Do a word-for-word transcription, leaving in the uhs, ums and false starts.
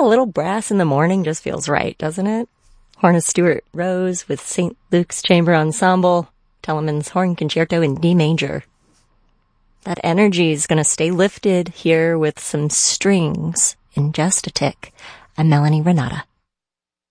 little brass in the morning just feels right, doesn't it? Horn of Stuart Rose with Saint Luke's Chamber Ensemble, Telemann's Horn Concerto in D major. That energy is going to stay lifted here with some strings in just a tick. I'm Melanie Renata.